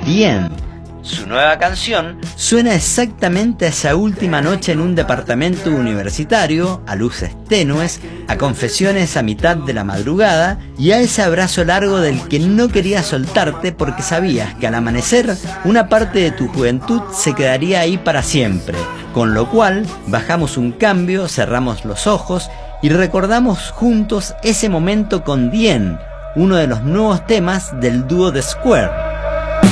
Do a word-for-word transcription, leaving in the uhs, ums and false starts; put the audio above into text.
The End. Su nueva canción suena exactamente a esa última noche en un departamento universitario, a luces tenues, a confesiones a mitad de la madrugada y a ese abrazo largo del que no querías soltarte porque sabías que al amanecer una parte de tu juventud se quedaría ahí para siempre, con lo cual bajamos un cambio, cerramos los ojos y recordamos juntos ese momento con The End, uno de los nuevos temas del dúo The Square.